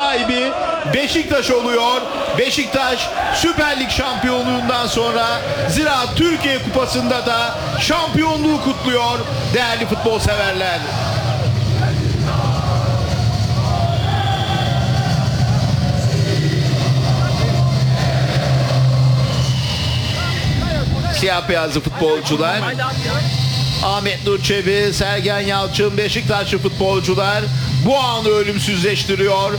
sahibi Beşiktaş oluyor. Beşiktaş Süper Lig şampiyonluğundan sonra Ziraat Türkiye Kupası'nda da şampiyonluğu kutluyor değerli futbol severler. Siyah beyazlı futbolcular, Ahmet Nur Çebi, Sergen Yalçın, Beşiktaşlı futbolcular bu anı ölümsüzleştiriyor.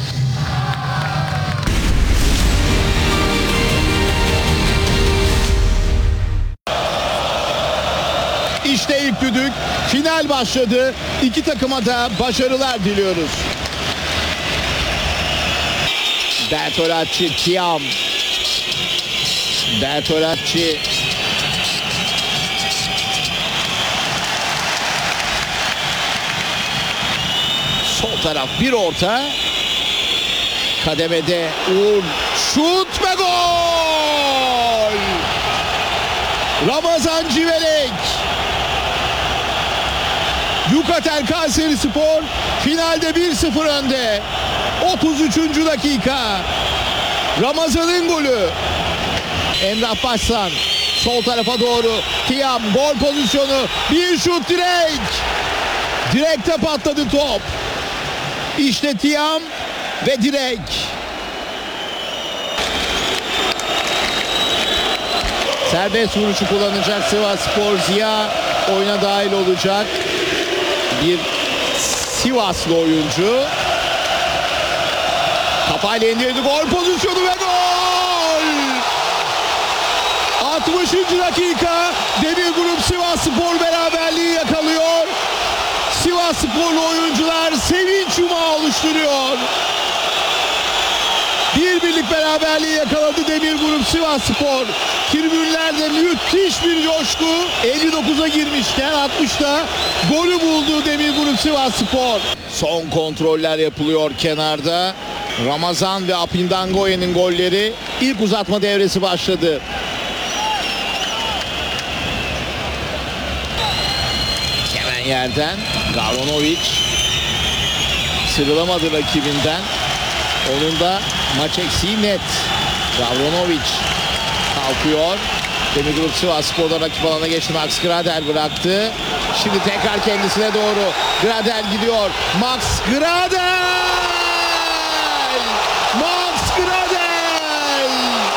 İşte ilk düdük, final başladı. İki takıma da başarılar diliyoruz. Bertolacci, Tiam. Bertolacci. Sol taraf bir orta. Kademede Uğur. Şut ve gol! Ramazan Civelek. Yukatel Kayserispor finalde 1-0 önde. 33. dakika. Ramazan'ın golü. Emrah Başsan sol tarafa doğru. Tiam gol pozisyonu. Bir şut, direk. Direkte patladı top. İşte Tiam ve direk. Serbest vuruşu kullanacak Sivasspor. Ziya oyuna dahil olacak. Bir Sivaslı oyuncu. Kafayla indirdi, gol pozisyonu ve gol! 60. dakika. Demir Grup Sivasspor beraberliği yakalıyor. Sivassporlu oyuncular sevinç yumağı oluşturuyor. Bir birlik beraberliği yakaladı Demir Grup Sivasspor. Tribünlerde müthiş bir coşku. 59'a girmişken 60'ta golü buldu Demir Grup Sivasspor. Son kontroller yapılıyor kenarda. Ramazan ve Apindangoye'nin golleri. İlk uzatma devresi başladı. Hemen yerden Gavranovic sıyrılamadı rakibinden. Onun da maç eksiği net. Gavranovic kalkıyor. Demir Grup Sivasspor'da rakip alana geçti. Max Gradel bıraktı. Şimdi tekrar kendisine doğru. Gradel gidiyor. Max Gradel! Max Gradel!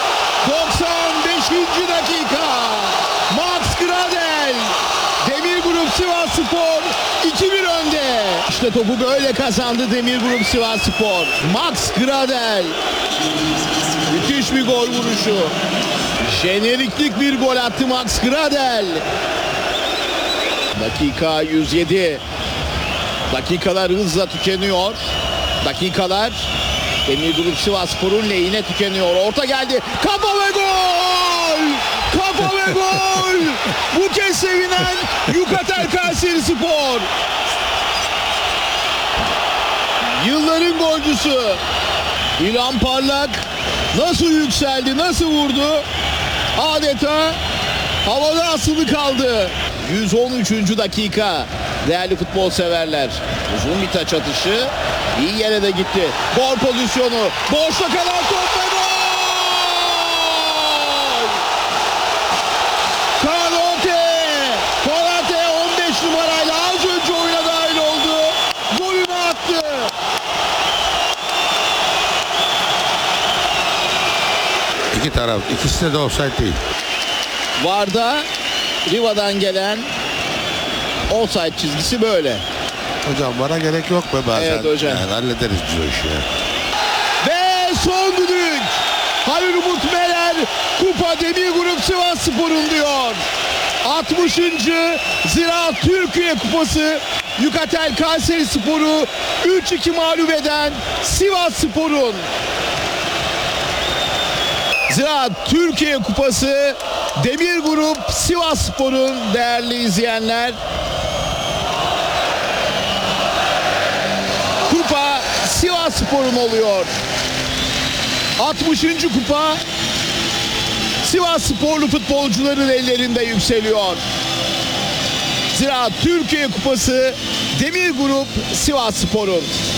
95. dakika. Max Gradel! Demir Grup Sivasspor 2-1 önde. İşte topu böyle kazandı Demir Grup Sivasspor. Max Gradel. Müthiş bir gol vuruşu. Jeneriklik bir gol attı Max Gradel. Dakika 107. Dakikalar hızla tükeniyor. Dakikalar Demir Grup Sivasspor'un lehine tükeniyor. Orta geldi. Kafa ve gol! Kafa ve gol! Bu kez sevinen Yukatel Kayserispor. Yılların golcüsü İlhan Parlak nasıl yükseldi, nasıl vurdu? Adeta havada asılı kaldı. 113. dakika. Değerli futbol severler. Uzun bir taç atışı. İyi yere de gitti. Gol pozisyonu. Boşta kalan top ve gol! Konate 15 numarayla az önce oyuna dahil oldu. Golünü attı. İki taraf, ikisi de offside değil. VAR'da Riva'dan gelen offside çizgisi böyle. Hocam bana gerek yok be bazen. Evet hocam. Yani hallederiz biz o işi ya. Ve son düdük. Halil Umut Meler kupa Demir Grup Sivasspor'un diyor. 60. Ziraat Türkiye Kupası Yukatel Kayserispor'u 3-2 mağlup eden Sivasspor'un. Ziraat Türkiye Kupası Demir Grup Sivasspor'un değerli izleyenler. Kupa Sivasspor'un oluyor. 60. kupa Sivassporlu futbolcuların ellerinde yükseliyor. Ziraat Türkiye Kupası Demir Grup Sivasspor'un.